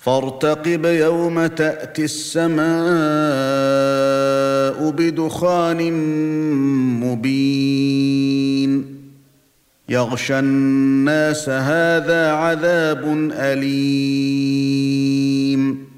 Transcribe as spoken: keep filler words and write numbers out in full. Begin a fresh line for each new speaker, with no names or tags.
فارتقب يوم تأتي السماء بدخان مبين يغشى الناس هذا عذاب أليم